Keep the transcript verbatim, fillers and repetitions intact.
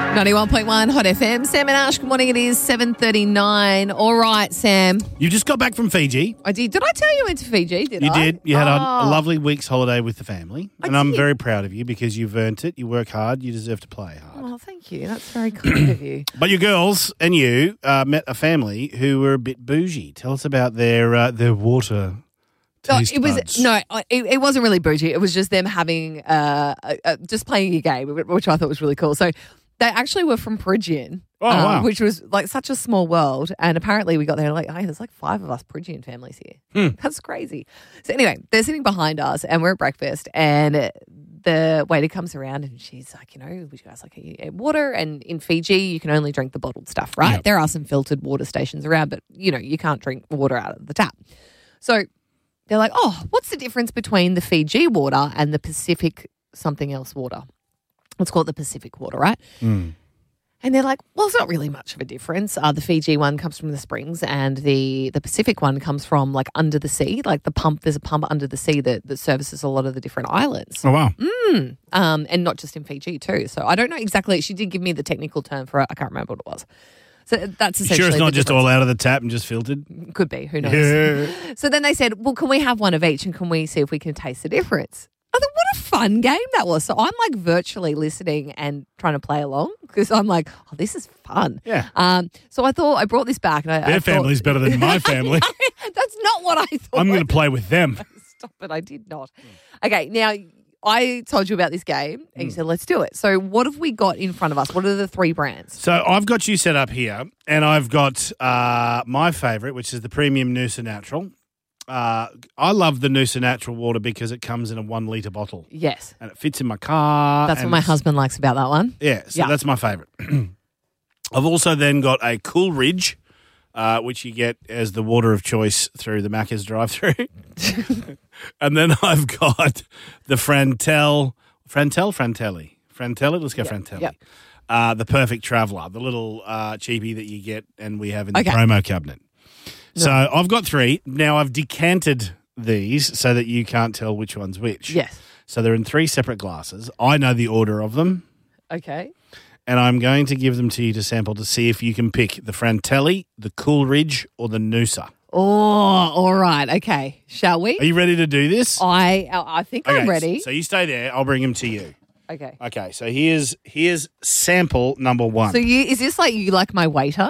ninety-one point one Hot F M. Sam and Ash, good morning. It is seven thirty-nine. All right, Sam. You just got back from Fiji. I did. Did I tell you you went to Fiji? Did You I? did. You had a, a Oh. lovely week's holiday with the family. I and I'm did. very proud of you because you've earned it. You work hard. You deserve to play hard. Oh, thank you. That's very kind of you. But your girls and you uh, met a family who were a bit bougie. Tell us about their uh, their water No, taste it was buds. no, it, it wasn't really bougie. It was just them having, uh, uh, uh, just playing a game, which I thought was really cool. So they actually were from Peregian, Oh, uh, wow. which was like such a small world. And apparently we got there like, hey, there's like five of us Peregian families here. Hmm. That's crazy. So anyway, they're sitting behind us and we're at breakfast and the waiter comes around and she's like, you know, would you guys like a, water? And in Fiji, you can only drink the bottled stuff, right? Yep. There are some filtered water stations around, but you know, you can't drink water out of the tap. So they're like, oh, what's the difference between the Fiji water and the Pacific something else water? Let's call it the Pacific water, right? Mm. And they're like, well, it's not really much of a difference. Uh, the Fiji one comes from the springs and the, the Pacific one comes from like under the sea, like the pump. There's a pump under the sea that, that services a lot of the different islands. Oh, wow. Mm. Um, and not just in Fiji too. So I don't know exactly. She did give me the technical term for it. I can't remember what it was. So that's You essentially sure it's the not just difference. all out of the tap and just filtered? Could be. Who knows? Yeah. So then they said, well, can we have one of each and can we see if we can taste the difference? I thought, what a fun game that was. So I'm like virtually listening and trying to play along because I'm like, oh, this is fun. Yeah. Um. So I thought I brought this back. And I, Their I thought, family's better than my family. That's not what I thought. I'm going to play with them. Stop it. I did not. Okay. Now, I told you about this game and you said, let's do it. So what have we got in front of us? What are the three brands? So I've got you set up here, and I've got uh, my favourite, which is the Premium Noosa Natural. Uh, I love the Noosa Natural water because it comes in a one litre bottle, Yes. and it fits in my car. That's what and my it's- husband likes about that one. Yeah, so Yeah. that's my favourite. I've also then got a Cool Ridge, uh, which you get as the water of choice through the Macca's drive-through. And then I've got the Frantel, Frantel, Frantelli. Frantelli, let's go Frantelli. yep. Uh, the Perfect Traveller, the little uh, cheapie that you get and we have in the Okay. promo cabinet. So I've got three. Now I've decanted these so that you can't tell which one's which. Yes. So they're in three separate glasses. I know the order of them. Okay. And I'm going to give them to you to sample to see if you can pick the Frantelli, the Coolridge, or the Noosa. Oh, all right. Okay. Shall we? Are you ready to do this? I I think I'm ready. So you stay there. I'll bring them to you. Okay. Okay. So here's here's sample number one. So you is this like you like my waiter?